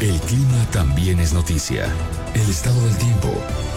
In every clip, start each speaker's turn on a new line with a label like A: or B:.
A: El clima también es noticia. El estado del tiempo.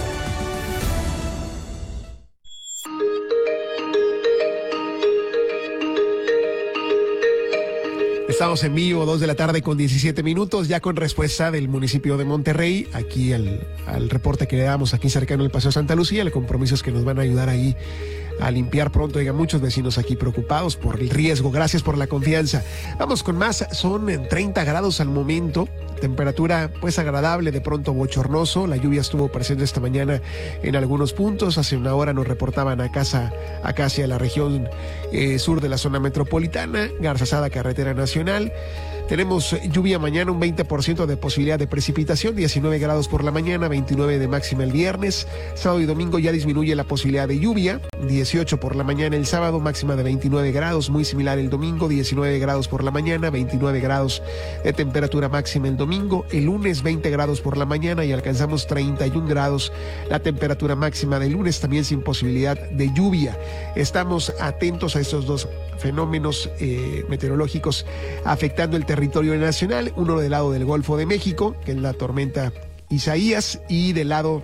B: Estamos en vivo, 2 de la tarde con 17 minutos, ya con respuesta del municipio de Monterrey, aquí al reporte que le damos aquí cercano al Paseo Santa Lucía, el compromiso es que nos van a ayudar ahí a limpiar pronto. Hay muchos vecinos aquí preocupados por el riesgo. Gracias por la confianza. Vamos con más. Son 30 grados al momento. Temperatura pues agradable, de pronto bochornoso. La lluvia estuvo presente esta mañana en algunos puntos. Hace una hora nos reportaban acá hacia la región sur de la zona metropolitana, Garzazada, carretera nacional. Tenemos lluvia mañana, un 20% de posibilidad de precipitación, 19 grados por la mañana, 29 de máxima el viernes. Sábado y domingo ya disminuye la posibilidad de lluvia, 18 por la mañana el sábado, máxima de 29 grados, muy similar el domingo, 19 grados por la mañana, 29 grados de temperatura máxima el domingo. El lunes 20 grados por la mañana y alcanzamos 31 grados la temperatura máxima del lunes, también sin posibilidad de lluvia. Estamos atentos a estos dos fenómenos meteorológicos afectando el territorio nacional, uno del lado del Golfo de México, que es la tormenta Isaías, y del lado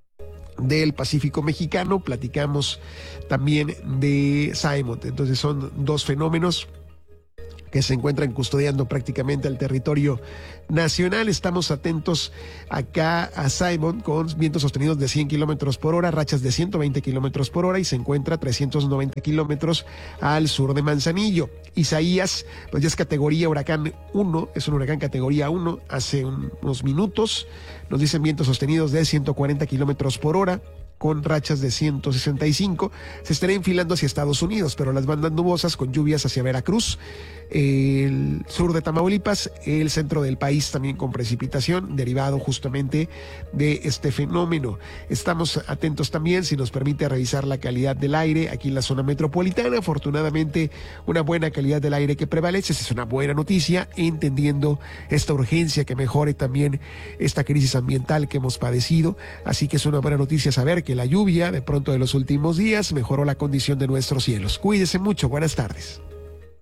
B: del Pacífico mexicano platicamos también de Simon. Entonces son dos fenómenos que se encuentran custodiando prácticamente el territorio nacional. Estamos atentos acá a Simon con vientos sostenidos de 100 kilómetros por hora, rachas de 120 kilómetros por hora, y se encuentra a 390 kilómetros al sur de Manzanillo. Isaías, pues ya es categoría huracán 1, es un huracán categoría 1. Hace unos minutos nos dicen vientos sostenidos de 140 kilómetros por hora, con rachas de 165, se estará enfilando hacia Estados Unidos, pero las bandas nubosas con lluvias hacia Veracruz, el sur de Tamaulipas, el centro del país también con precipitación, derivado justamente de este fenómeno. Estamos atentos también, si nos permite, revisar la calidad del aire aquí en la zona metropolitana. Afortunadamente, una buena calidad del aire que prevalece, esa es una buena noticia, entendiendo esta urgencia que mejore también esta crisis ambiental que hemos padecido. Así que es una buena noticia saber que la lluvia de pronto de los últimos días mejoró la condición de nuestros cielos. Cuídese mucho, buenas tardes.